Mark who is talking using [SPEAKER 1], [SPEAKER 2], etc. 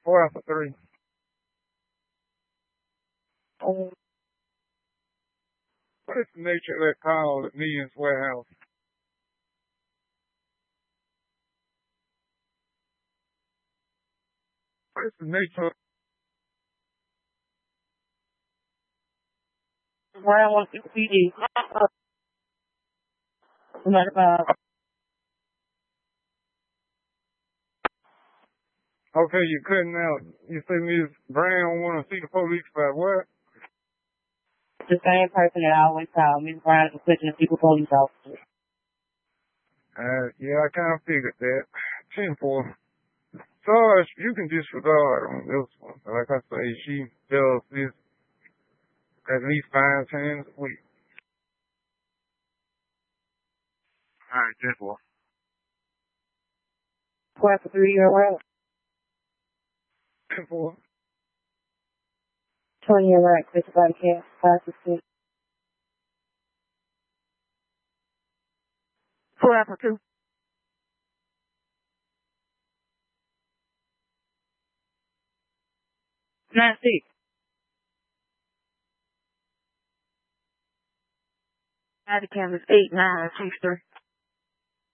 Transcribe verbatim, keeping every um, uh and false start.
[SPEAKER 1] Four after three.
[SPEAKER 2] Um,
[SPEAKER 1] What is the nature of that call at Millions Warehouse? What is the nature of
[SPEAKER 2] round one sixty P D. ninety-five.
[SPEAKER 1] Okay, you're cutting out. You say Miss Brown want to see the police about what?
[SPEAKER 2] The same person that I always call, Miss Brown, is pushing the people police officers.
[SPEAKER 1] Uh, yeah, I kind of figured that. ten four. Sarge, you can disregard on this one. Like I say, she does this at least five times a week. Alright, ten four.
[SPEAKER 2] Four after three year round.
[SPEAKER 1] ten four.
[SPEAKER 2] twenty year round, Chris Body Cat, five to six. Four after two. Nine six. Body Cat is eight nine six three.